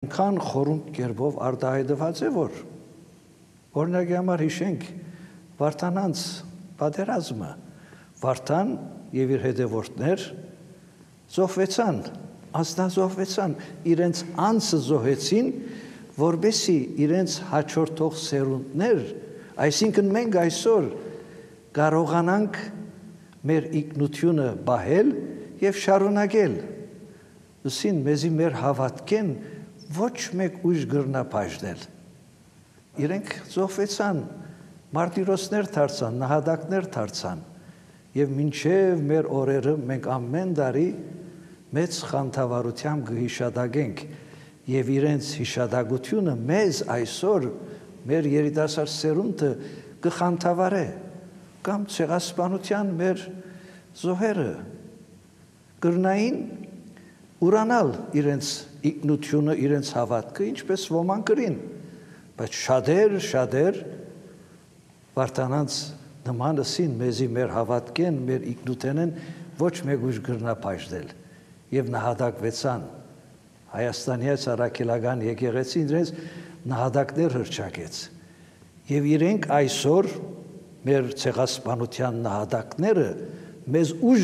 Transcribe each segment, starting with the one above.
Քան խորունկ կերպով արտահայտված է, որ օրինակի համար հիշենք Վարդանանց պատերազմը, Վարդան եւ իր հետևորդներ զոհվեցան, ազնազոհվեցան, իրենց անձը զոհեցին, որբեսի իրենց հաջորդող սերունդներ, այսինքն մենք այսօր կարողանանք մեր ինքնությունը պահել եւ շարունակել։ Ուսին մեզի մեր հավատքեն ոչ մեկ ուժ գրնա բաժնել։ Իրենք զոհվեցան, մարտիրոսներ դարձան, նահատակներ դարձան եւ մինչեւ մեր օրերը մենք ամեն տարի մեծ խանդավառությամբ կհիշադակենք եւ իրենց հիշադակությունը մեզ այսօր մեր երիտասարդ սերունդը կխանդավառե կամ ցեղասպանության մեր զոհերը կրնային ուրանալ իրենց ինքնությունը, իրենց հավատքը, ինչպես ոմանք կրին, բայց շատեր Վարդանանց նման ըսին մեզի մեր հավատքեն, մեր ինքնութենեն ոչ մեկ ուժ գրնա բաժնել եւ նահատակվեցան Հայաստանի առաքելական եկեղեցին իրենց նահատակներ հռչակեց եւ իրենք այսօր մեր ցեղասպանության նահատակները մեզ ուժ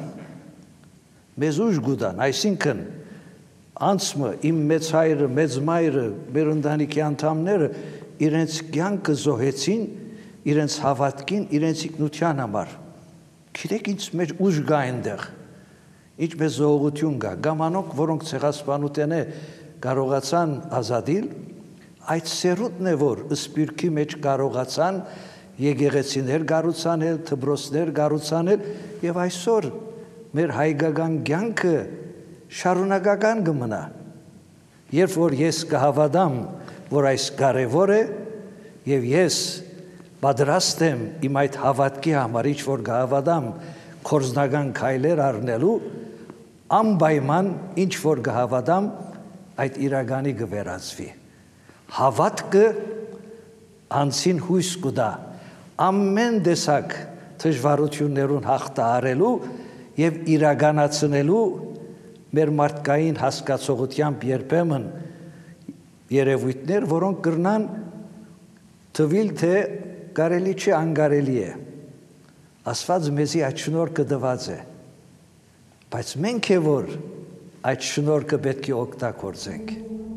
գուտան, այսինքն անցմը իմ մեծ հայրը, մեծ մայրը, մեր ընտանիքի անդամները իրենց կյանքը զոհեցին իրենց հավատքին, իրենց ինքնության համար։ Գիտեք ինչ մեր ուժ կա այնտեղ, ինչպես զոհություն կա, գամանոք, որոնք ցեղասպանության կարողացան ազատիլ, այդ սերունդն է, որ սպիրկի մեջ կարողացան եկեղեցիներ կառուցանել, դպրոցներ կառուցանել եւ այսօր մեր հայկական կյանքը շարունակական կմնա։ Երբ որ ես կհավատամ, որ այս կարևոր է եւ ես պատրաստ եմ իմ այդ հավատքի համար ինչ որ կհավատամ կորզնական քայլեր առնելու, անպայման ինչ որ կհավատամ այդ իրականի կվերածվի։ Հավատքը անցին հույս կտա ամեն տեսակ դժվարություններուն հաղթահարելու եւ իրականացնելու մեր մարդկային հասկացողությամբ երբեմն երևույթներ, որոնք կրնան թվիլ թե կարելի չէ անկարելի է։ Աստված մեզի այդ շնորհքը տված է, բայց մենք է որ այդ շնորհքը պետք է օգտագործենք։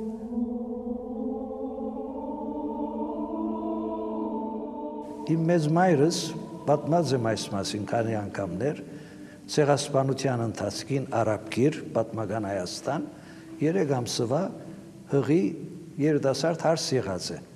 Իմ մեծ մայրս պատմած եմ այս մասին քանի անգամներ, ցեղասպանության ընթացքին Արաբկիր, պատմական Հայաստան, 3 ամսվա հղի երիտասարդ հարս եղած է։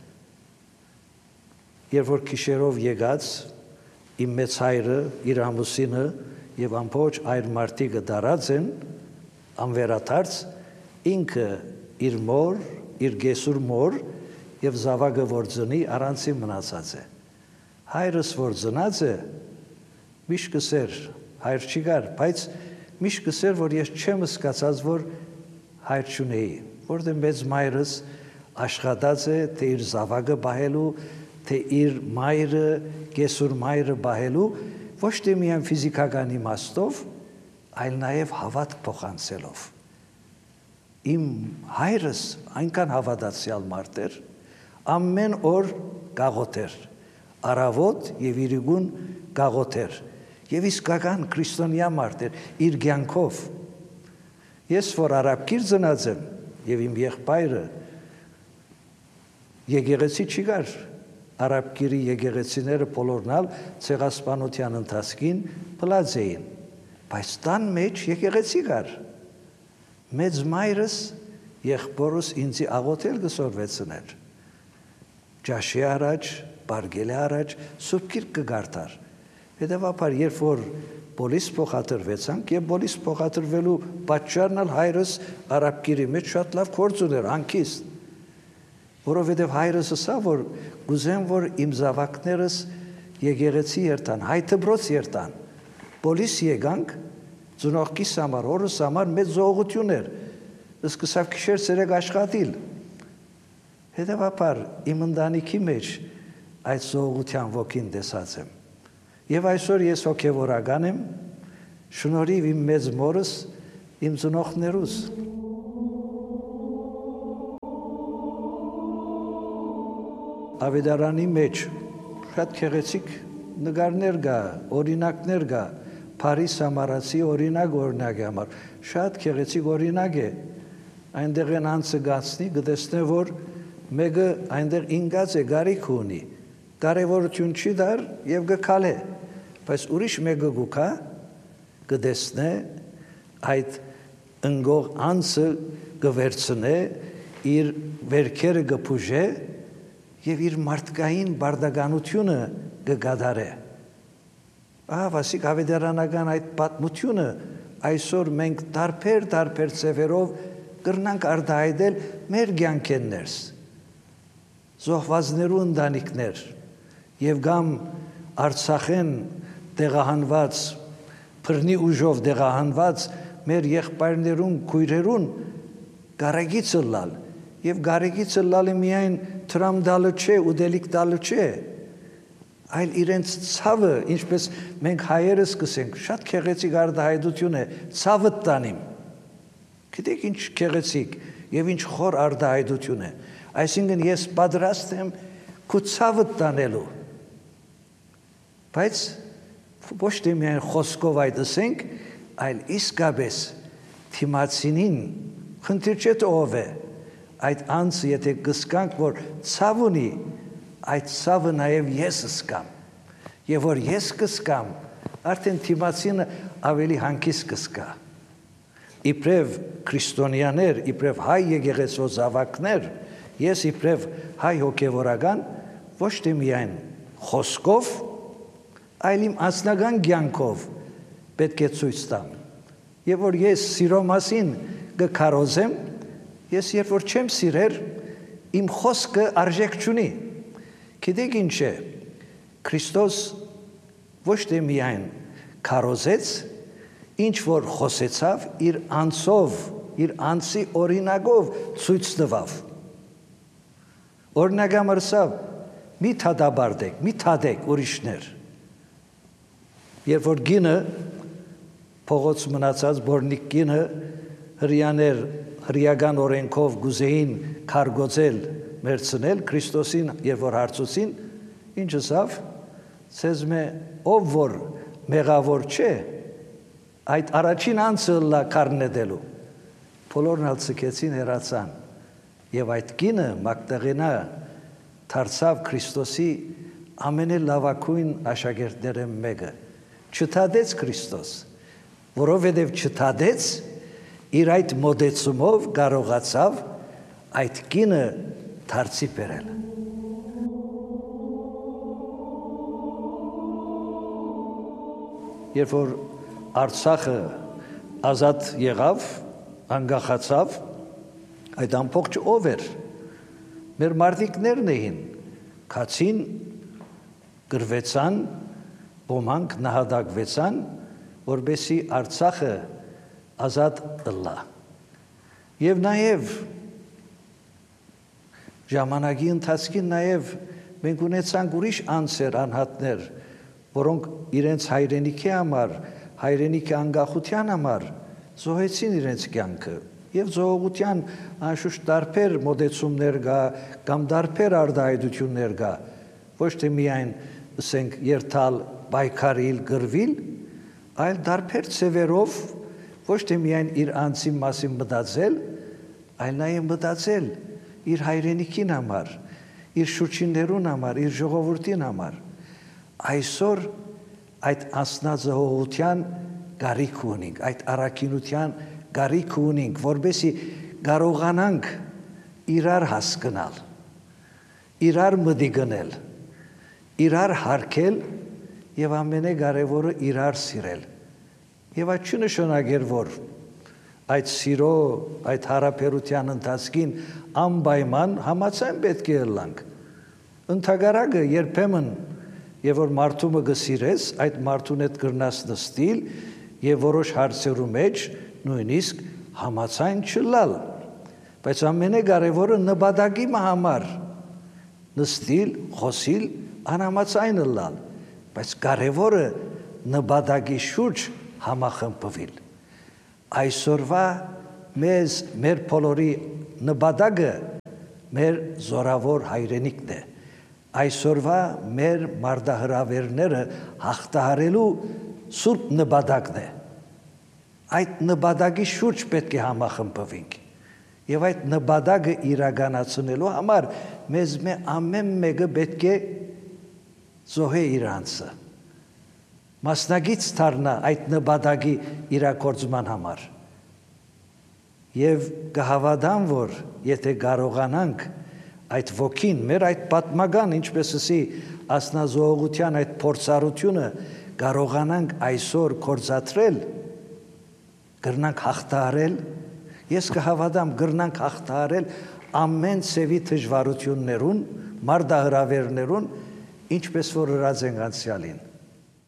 Երբ որ գիշերով եկած իմ մեծ հայրը, իր ամուսինը եւ ամբողջ այր մարդիկը դարած են անվերադարձ, ինքը իր մոր, իր գեսուր մոր եւ զավակը որ ծնի առանցի մնացած է։ Հայրս որ ծնած է, միշտ կսեր, հայր չի գար, բայց միշտ կսեր, որ ես չեմ սկացած, որ հայր չունեի, որտեղ մեծ մայրս աշխատած է, թե իր զավակը բահելու, թե իր մայրը, գեսուր մայրը բահելու, ոչ թե միայն ֆիզիկական իմաստով, այլ նաև հավատք փոխանցելով։ Իմ հայրս այնքան հավատացյալ մարդ էր, ամեն օր գաղութ էր, առավոտ եւ իրիկուն գաղութ էր, եւ իսկական քրիստոնյա մարդ էր իր կյանքով։ Ես որ Արաբկիր ծնած եմ եւ իմ եղբայրը եկեղեցի չի գար, Արաբկիրի եկեղեցիները բոլորնալ ցեղասպանության ընթացքին փլած էին, բայց տան մեջ եկեղեցի գար։ Մեծ մայրս եղբորս ինձի աղոթել կսորվեցնել։ Ջաշի առաջ, բարգելի առաջ Սուրբ Գիրք կգարտար։ Հետևաբար երբ որ բոլիս փոխադրվեցանք եւ բոլիս փոխադրվելու պատճառն էլ հայրս Արաբկիրի մեջ շատ լավ գործ ուներ, անքիստ, որովհետեւ հայրս ասա որ գուզեմ որ իմ զավակներս եկեղեցի երթան, հայ դպրոց երթան։ Բոլիս եկանք ծնողքիս համար, օրս համար մեծ զողություն էր։ Սկսավ քիշեր ցերեկ աշխատիլ։ Հետևաբար իմ ընտանիքի մեջ այդ զողության ոգին տեսած եմ։ Եվ այսօր ես հոգևորական եմ, շնորհիվ իմ մեծ մորս, իմ ծնողներուս։ ավետարանի մեջ շատ քեղեցիկ նկարներ կա, օրինակներ կա, Փարիզ Սամարացի օրինակ համար շատ քեղեցիկ օրինակ է, այնտեղ են անցը գացնի, կտեսնե, որ մեկը այնտեղ ինգած է, գարիք ունի, կարևորություն չի դար եւ գքալե, բայց ուրիշ մեկը գուքա, կտեսնե այդ ընկող անցը կվերցնե, իր վերքերը կփուժե եւ իր մարդկային բարդականությունը կգադարե։ Վասիկ ավետարանական այդ պատմությունը այսօր մենք տարբեր ծևերով կրնանք արտահայտել մեր կյանքերներս, զոհվածներու ընտանիքներ եւ կամ Արցախեն տեղահանված, բռնի ուժով տեղահանված մեր եղբայրներուն, քույրերուն գարեգիցը լալ եւ գարեգիցը լալը միայն տրամ դալը չէ, ուդելիք դալը չէ, այլ իրենց ցավը, ինչպես մենք հայերս կսենք, շատ քեղեցիկ արտահայտություն է, ցավը տանիմ։ Գիտեք ինչ քեղեցիկ եւ ինչ խոր արտահայտություն է։ Այսինքն ես պատրաստ եմ քո ցավը տանելու։ Բայց ոչ թե միայն խոսքով այդ ասենք, այլ իսկապես թիմացինին խնդիր չէ ով է։ Այդ անձը եթե կսկանք, որ ցավ ունի, այդ ցավը նաև ես կսկամ։ Եվ որ ես կսկամ, արդեն թիմացինը ավելի հանգիստ կսկա։ Իբրև քրիստոնյաներ, իբրև հայ եկեղեցու զավակներ, ես իբրև հայ հոգևորական ոչ թե միայն խոսքով, այլ իմ անձնական կյանքով պետք է ցույց տամ։ Եվ որ ես սիրո մասին կքարոզեմ, ես երբ որ չեմ սիրեր, իմ խոսքը արժեք չունի։ Գիտեք ինչ է, Քրիստոս ոչ թե միայն քարոզեց, ինչ որ խոսեցավ, իր անձով, իր անձի օրինակով ցույց տվավ։ Օրինակամ ըրսավ, մի թադաբարդեք, մի թադեք ուրիշներ։ Երբ որ գինը, փողոց մնացած բորնիկ գինը հրյաներ հրյական օրենքով գուզեին քարգոծել, մերցնել Քրիստոսին, երբ որ հարցուցին, ինչ ասավ, ցեզ մե ով որ մեղավոր չէ, այդ առաջին անձը լա քարնետելու։ Բոլորն ալ ցկեցին հեռացան, եւ այդ գինը Մագդաղենա դարձավ Քրիստոսի ամենալավագույն աշակերտները մեկը։ Չթադեց Քրիստոս, որովհետև չթադեց, իր այդ մոդեցումով կարողացավ այդ կինը դարձի բերել։ Երբ որ Արցախը ազատ եղավ, անկախացավ, այդ ամբողջ ով էր, մեր մարդիկներն էին, քացին, գրվեցան, ոմանք նահատակվեցան, որպեսզի Արցախը ազատ ըլլա։ Եվ նաև ժամանակի ընթացքին նաև մենք ունեցանք ուրիշ անձեր, անհատներ, որոնք իրենց հայրենիքի համար, հայրենիքի անկախության համար զոհեցին իրենց կյանքը։ Եվ զոհության անշուշտ տարբեր մոտեցումներ կա, կամ տարբեր արտահայտություններ կա, ոչ թե միայն ասենք երթալ, պայքարիլ, գրվիլ, այլ տարբեր ցևերով ոչ թե միայն իր անձի մասին մտածել, այլ նաև մտածել իր հայրենիքին համար, իր շուրջիններուն համար, իր ժողովրդին համար։ Այսօր այդ անձնազոհության գարիք ունենք, այդ առաքինության գարիք ունենք, որպեսզի կարողանանք իրար հասկանալ, իրար մտիգնել, իրար հարգել եւ ամենակարևորը իրար սիրել։ Եվ այդ չնշանակեր, որ այդ սիրո, այդ հարաբերության ընթացքին անպայման համաձայն պետք է ըլլանք։ Ընդհակառակը երբեմն, եւ որ մարդումը կսիրես, այդ մարդուն հետ կրնաս նստիլ եւ որոշ հարցերու մեջ նույնիսկ համաձայն չլալ։ Բայց ամենակարևորը նպատակի համար նստիլ, խոսիլ, անհամաձայն լալ, բայց կարևորը նպատակի շուրջ համախմբվել։ Այսօրվա մեր բոլորի նպատակը մեր զորավոր հայրենիքն է, այսօրվա մեր մարդահրավերները հաղթահարելու սուրբ նպատակն է։ Այդ նպատակի շուրջ պետք է համախմբվենք։ Եվ այդ նպատակը իրականացնելու համար մեզ ամեն մեկը պետք է զոհե իր անձը, մասնագիծ դառնա այդ նպատակի իրագործման համար։ Եվ կհավատամ, որ եթե կարողանանք այդ ոգին, մեր այդ պատմական, ինչպես ասի, ասնազողության այդ փորձառությունը կարողանանք այսօր կործատրել, կրնանք հաղթահարել, ես կհավատամ կրնանք հաղթահարել ամեն ցևի դժվարություններուն, մարդահրավերներուն, ինչպես որ հրած ենք անցյալին։